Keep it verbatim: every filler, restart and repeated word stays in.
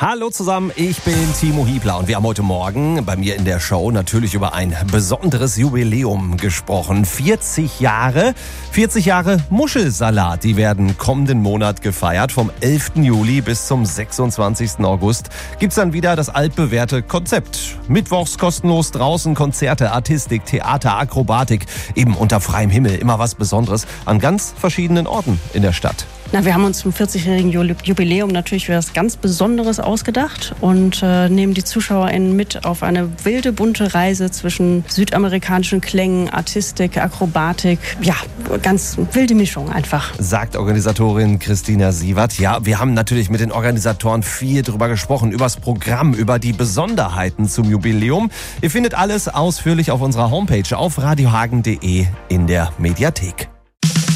Hallo zusammen, ich bin Timo Hiebler und wir haben heute Morgen bei mir in der Show natürlich über ein besonderes Jubiläum gesprochen. vierzig Jahre, vierzig Jahre Muschelsalat, die werden kommenden Monat gefeiert. Vom elften Juli bis zum sechsundzwanzigsten August gibt's dann wieder das altbewährte Konzept. Mittwochs kostenlos draußen Konzerte, Artistik, Theater, Akrobatik, eben unter freiem Himmel, immer was Besonderes an ganz verschiedenen Orten in der Stadt. Na, wir haben uns zum vierzigjährigen Jubiläum natürlich für was ganz Besonderes ausgedacht und äh, nehmen die ZuschauerInnen mit auf eine wilde, bunte Reise zwischen südamerikanischen Klängen, Artistik, Akrobatik. Ja, ganz wilde Mischung einfach. Sagt Organisatorin Christina Sievert. Ja, wir haben natürlich mit den Organisatoren viel drüber gesprochen, übers Programm, über die Besonderheiten zum Jubiläum. Ihr findet alles ausführlich auf unserer Homepage auf radiohagen punkt de in der Mediathek.